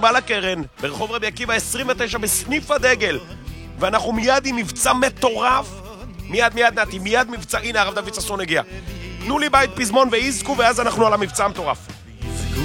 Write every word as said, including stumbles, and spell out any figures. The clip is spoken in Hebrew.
בא לקרן, ברחוב רבי עקיבא עשרים ותשע בסניף הדגל, ואנחנו מיד עם מבצע מטורף, מיד מיד נתי, מיד מבצע, הנה הרב דוד ששון הגיע. תנו לי בית פזמון ואיזקו, ואז אנחנו על המבצע המטורף.